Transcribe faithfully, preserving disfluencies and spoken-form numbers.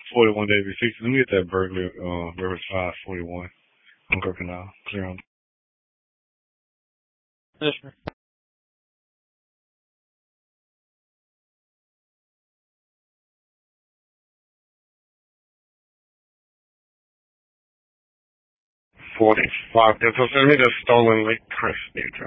forty-one David six. Let me get that burglary, uh, Rivers five forty-one. I'm cooking now. Clear on. Yes, sir. forty-five. This was me the stolen lake Chris.